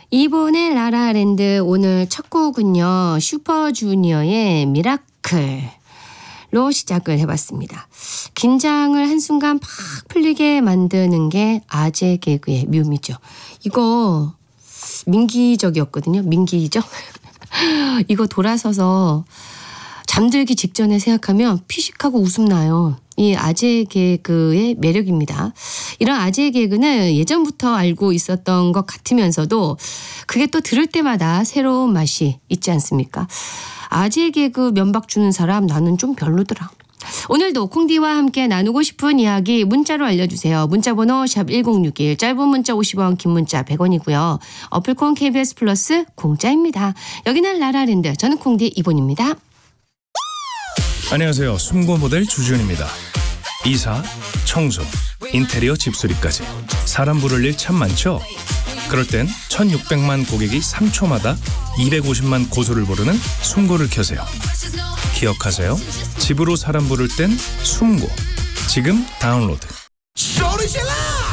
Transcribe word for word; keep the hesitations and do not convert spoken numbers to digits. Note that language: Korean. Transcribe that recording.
이번의 라라랜드 오늘 첫 곡은요. 슈퍼주니어의 미라클로 시작을 해봤습니다. 긴장을 한순간 팍 풀리게 만드는 게 아재 개그의 묘미죠. 이거 민기적이었거든요. 민기적. 이거 돌아서서 잠들기 직전에 생각하면 피식하고 웃음 나요. 이 아재 개그의 매력입니다. 이런 아재 개그는 예전부터 알고 있었던 것 같으면서도 그게 또 들을 때마다 새로운 맛이 있지 않습니까? 아재 개그 면박 주는 사람 나는 좀 별로더라. 오늘도 콩디와 함께 나누고 싶은 이야기 문자로 알려주세요. 문자번호 샵 일공육일, 짧은 문자 오십 원, 긴 문자 백 원이고요. 어플콘 케이비에스 플러스 공짜입니다. 여기는 라라랜드, 저는 콩디 이본입니다. 안녕하세요. 숨고 모델 주준입니다. 이사, 청소, 인테리어 집수리까지 사람 부를 일 참 많죠? 그럴 땐 천육백만 고객이 삼 초마다 이백오십만 고소를 부르는 숨고를 켜세요. 기억하세요. 집으로 사람 부를 땐 숨고. 지금 다운로드.